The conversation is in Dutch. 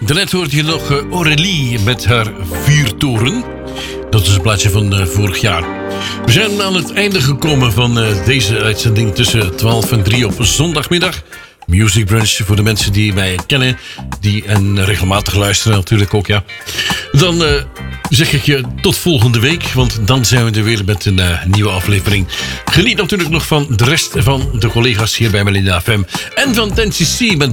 Daarnet hoorde je nog Aurélie met haar Vuurtoren. Dat is een plaatje van vorig jaar. We zijn aan het einde gekomen van deze uitzending tussen 12 en 3 op zondagmiddag. Music Brunch voor de mensen die mij kennen. En regelmatig luisteren natuurlijk ook, ja. Dan zeg ik je tot volgende week. Want dan zijn we er weer met een nieuwe aflevering. Geniet natuurlijk nog van de rest van de collega's hier bij Melinda FM. En van 10cc met